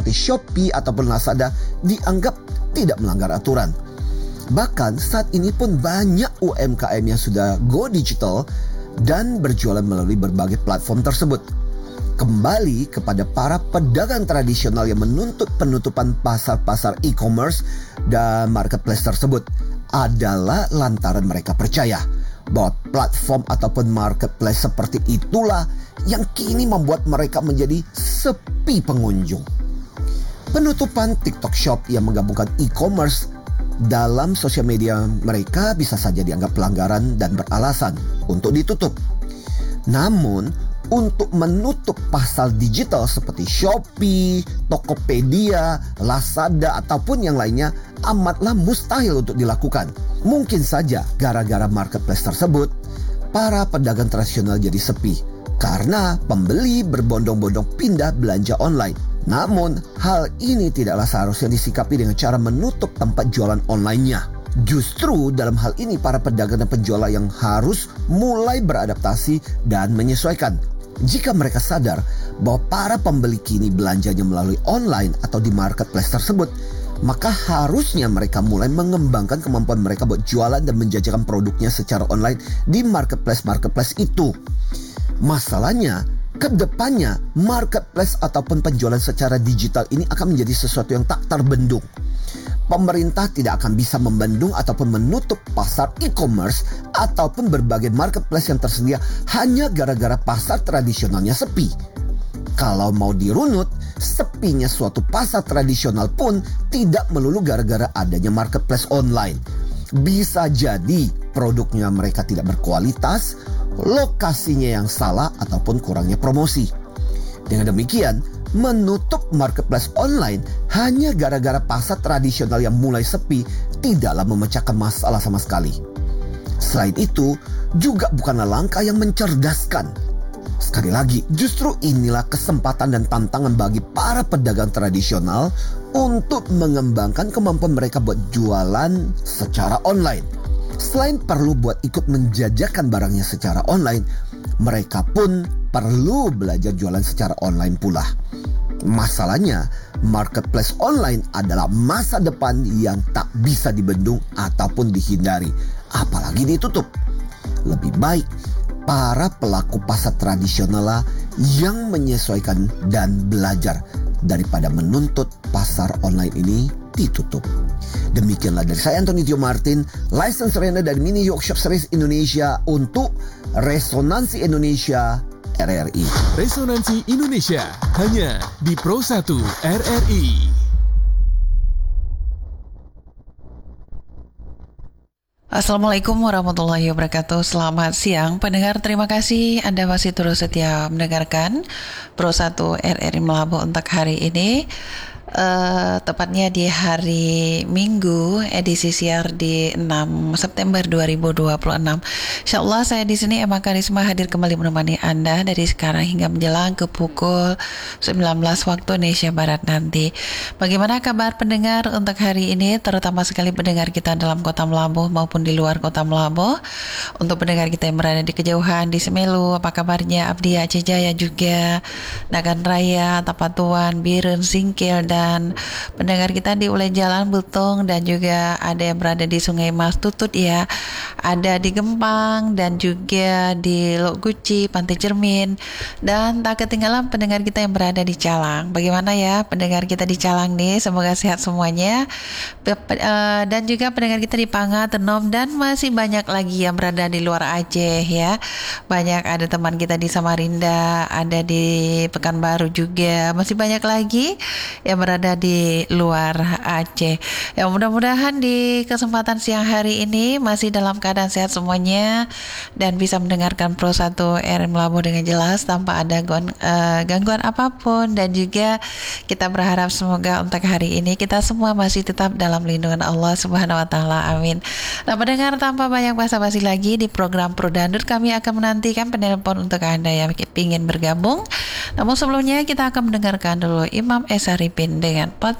seperti Shopee ataupun Lazada dianggap tidak melanggar aturan. Bahkan saat ini pun banyak UMKM yang sudah go digital dan berjualan melalui berbagai platform tersebut. Kembali kepada para pedagang tradisional yang menuntut penutupan pasar-pasar e-commerce dan marketplace tersebut adalah lantaran mereka percaya bahwa platform ataupun marketplace seperti itulah yang kini membuat mereka menjadi sepi pengunjung. Penutupan TikTok Shop yang menggabungkan e-commerce dalam sosial media mereka bisa saja dianggap pelanggaran dan beralasan untuk ditutup. Namun, untuk menutup pasar digital seperti Shopee, Tokopedia, Lazada ataupun yang lainnya amatlah mustahil untuk dilakukan. Mungkin saja gara-gara marketplace tersebut, para pedagang tradisional jadi sepi karena pembeli berbondong-bondong pindah belanja online. Namun, hal ini tidaklah seharusnya disikapi dengan cara menutup tempat jualan online-nya. Justru dalam hal ini para pedagang dan penjual yang harus mulai beradaptasi dan menyesuaikan. Jika mereka sadar bahwa para pembeli kini belanjanya melalui online atau di marketplace tersebut, maka harusnya mereka mulai mengembangkan kemampuan mereka buat jualan dan menjajakan produknya secara online di marketplace itu. Masalahnya, kedepannya marketplace ataupun penjualan secara digital ini akan menjadi sesuatu yang tak terbendung. Pemerintah tidak akan bisa membendung ataupun menutup pasar e-commerce ataupun berbagai marketplace yang tersedia hanya gara-gara pasar tradisionalnya sepi. Kalau mau dirunut, sepinya suatu pasar tradisional pun tidak melulu gara-gara adanya marketplace online. Bisa jadi produknya mereka tidak berkualitas, lokasinya yang salah ataupun kurangnya promosi. Dengan demikian, menutup marketplace online hanya gara-gara pasar tradisional yang mulai sepi tidaklah memecahkan masalah sama sekali. Selain itu, juga bukanlah langkah yang mencerdaskan. Sekali lagi, justru inilah kesempatan dan tantangan bagi para pedagang tradisional untuk mengembangkan kemampuan mereka buat jualan secara online. Selain perlu buat ikut menjajakan barangnya secara online, mereka pun perlu belajar jualan secara online pula. Masalahnya, marketplace online adalah masa depan yang tak bisa dibendung ataupun dihindari, apalagi ditutup. Lebih baik para pelaku pasar tradisional lah yang menyesuaikan dan belajar daripada menuntut pasar online ini ditutup. Demikianlah dari saya Anthony Tio Martin, license trainer dari Mini Workshop Series Indonesia untuk Resonansi Indonesia RRI. Resonansi Indonesia hanya di Pro 1 RRI. Assalamualaikum warahmatullahi wabarakatuh. Selamat siang pendengar, terima kasih Anda masih terus setia mendengarkan Pro 1 RRI Melabuh untuk hari ini. Tepatnya di hari Minggu, edisi siar di 6 September 2026. Insyaallah saya di sini Emma Karisma hadir kembali menemani Anda dari sekarang hingga menjelang ke pukul 19 waktu Indonesia Barat nanti. Bagaimana kabar pendengar untuk hari ini, terutama sekali pendengar kita dalam kota Melabuh maupun di luar kota Melabuh. Untuk pendengar kita yang berada di kejauhan di Semelu, apa kabarnya? Abdi Aceh Jaya juga, Nagan Raya, Tapatuan, Biren, Singkil, dan pendengar kita di Ulai Jalan Butong, dan juga ada yang berada di Sungai Mas Tutut ya, ada di Gempang dan juga di Lok Guci, Pantai Cermin, dan tak ketinggalan pendengar kita yang berada di Calang. Bagaimana ya pendengar kita di Calang nih, semoga sehat semuanya, dan juga pendengar kita di Panga, Tenom, dan masih banyak lagi yang berada di luar Aceh ya. Banyak, ada teman kita di Samarinda, ada di Pekanbaru juga, masih banyak lagi yang berada di luar Aceh. Ya, mudah-mudahan di kesempatan siang hari ini masih dalam keadaan sehat semuanya dan bisa mendengarkan Pro 1 RRI Melabuh dengan jelas tanpa ada gangguan apapun, dan juga kita berharap semoga untuk hari ini kita semua masih tetap dalam lindungan Allah Subhanahu wa taala. Amin. Nah, pendengar, tanpa banyak basa-basi lagi, di program Pro Dandur kami akan menantikan penelpon untuk Anda yang ingin bergabung. Namun sebelumnya kita akan mendengarkan dulu Imam S. Arifin dengan